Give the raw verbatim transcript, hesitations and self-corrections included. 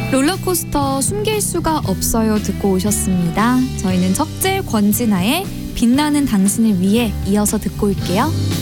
롤러코스터 숨길 수가 없어요 듣고 오셨습니다. 저희는 척재 권진아의 빛나는 당신을 위해 이어서 듣고 올게요.